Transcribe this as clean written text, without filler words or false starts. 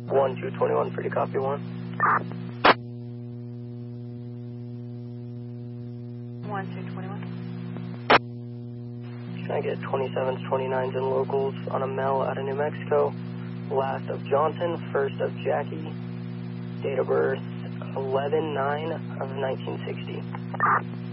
1221, pretty copy 1. 1221. Can I get 27s, 29s, and locals on a Mel out of New Mexico? Last of Johnson, first of Jackie. Date of birth 11/9 of 1960.